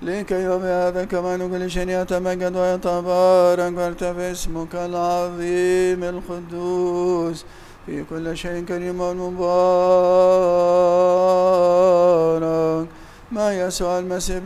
لكي بهذا كمان كل شيء يتمجد ويتبارك ويرتفع اسمك العظيم القدوس في كل شيء كريم ومبارك ما يسوع المسيح